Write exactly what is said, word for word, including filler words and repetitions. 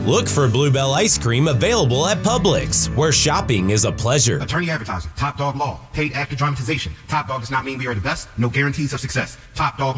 Look for Bluebell Ice Cream available at Publix, where shopping is a pleasure. Attorney advertising, Top Dog Law, paid actor dramatization. Top Dog does not mean we are the best, no guarantees of success. Top Dog